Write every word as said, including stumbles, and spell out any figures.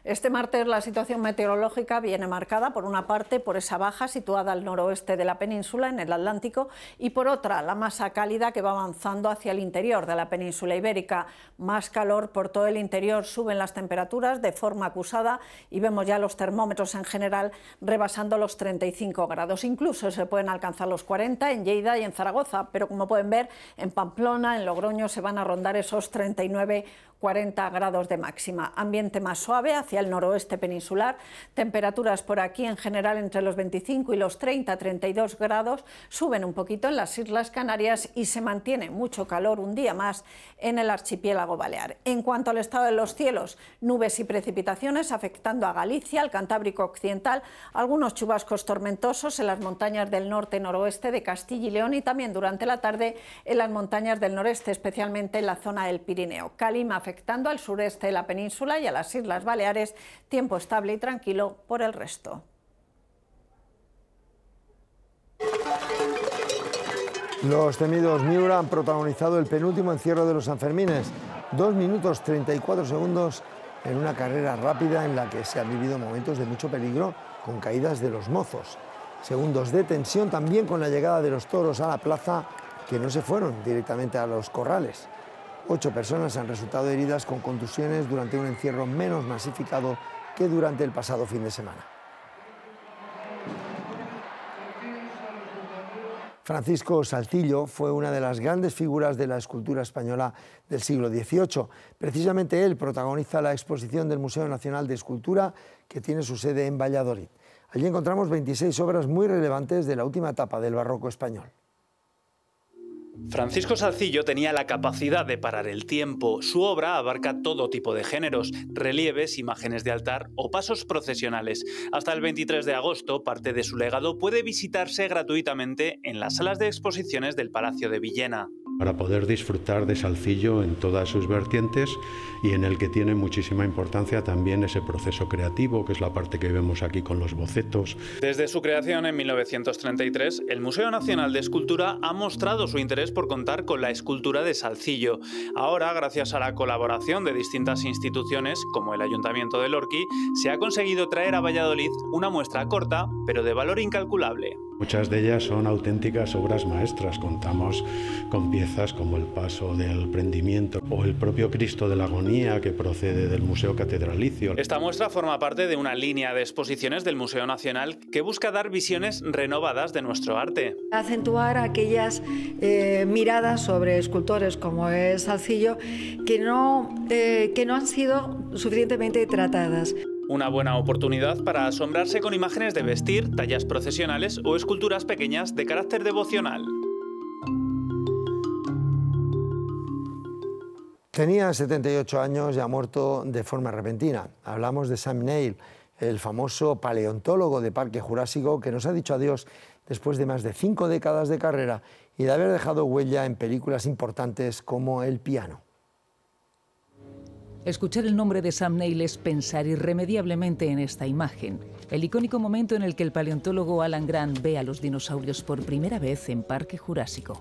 Este martes la situación meteorológica viene marcada por una parte por esa baja situada al noroeste de la península en el Atlántico y por otra la masa cálida que va avanzando hacia el interior de la península ibérica. Más calor por todo el interior, suben las temperaturas de forma acusada y vemos ya los termómetros en general rebasando los treinta y cinco grados. Incluso se pueden alcanzar los cuarenta en Lleida y en Zaragoza, pero como pueden ver en Pamplona, en Logroño se van a rondar esos treinta y nueve cuarenta grados de máxima. Ambiente más suave hacia el noroeste peninsular, temperaturas por aquí en general entre los veinticinco y los treinta, treinta y dos grados, suben un poquito en las Islas Canarias y se mantiene mucho calor un día más en el archipiélago balear. En cuanto al estado de los cielos, nubes y precipitaciones afectando a Galicia, al Cantábrico occidental, algunos chubascos tormentosos en las montañas del norte y noroeste de Castilla y León y también durante la tarde en las montañas del noreste, especialmente en la zona del Pirineo. Calima afectando al sureste de la península y a las Islas Baleares, tiempo estable y tranquilo por el resto. Los temidos Miura han protagonizado el penúltimo encierro de los Sanfermines, dos minutos treinta y cuatro segundos en una carrera rápida en la que se han vivido momentos de mucho peligro con caídas de los mozos. Segundos de tensión también con la llegada de los toros a la plaza, que no se fueron directamente a los corrales. Ocho personas han resultado heridas con contusiones durante un encierro menos masificado que durante el pasado fin de semana. Francisco Salzillo fue una de las grandes figuras de la escultura española del siglo dieciocho. Precisamente él protagoniza la exposición del Museo Nacional de Escultura, que tiene su sede en Valladolid. Allí encontramos veintiséis obras muy relevantes de la última etapa del barroco español. Francisco Salzillo tenía la capacidad de parar el tiempo. Su obra abarca todo tipo de géneros, relieves, imágenes de altar o pasos procesionales. Hasta el veintitrés de agosto, parte de su legado puede visitarse gratuitamente en las salas de exposiciones del Palacio de Villena. Para poder disfrutar de Salzillo en todas sus vertientes y en el que tiene muchísima importancia también ese proceso creativo, que es la parte que vemos aquí con los bocetos. Desde su creación en mil novecientos treinta y tres, el Museo Nacional de Escultura ha mostrado su interés por contar con la escultura de Salzillo. Ahora, gracias a la colaboración de distintas instituciones, como el Ayuntamiento de Lorqui, se ha conseguido traer a Valladolid una muestra corta, pero de valor incalculable. Muchas de ellas son auténticas obras maestras. Contamos con piezas como el Paso del Prendimiento o el propio Cristo de la Agonía, que procede del Museo Catedralicio. Esta muestra forma parte de una línea de exposiciones del Museo Nacional que busca dar visiones renovadas de nuestro arte. Acentuar aquellas eh, miradas sobre escultores como es Salzillo que no, eh, que no han sido suficientemente tratadas. Una buena oportunidad para asombrarse con imágenes de vestir, tallas procesionales o esculturas pequeñas de carácter devocional. Tenía setenta y ocho años y ha muerto de forma repentina. Hablamos de Sam Neill, el famoso paleontólogo de Parque Jurásico, que nos ha dicho adiós después de más de cinco décadas de carrera y de haber dejado huella en películas importantes como El piano. Escuchar el nombre de Sam Neill es pensar irremediablemente en esta imagen, el icónico momento en el que el paleontólogo Alan Grant ve a los dinosaurios por primera vez en Parque Jurásico.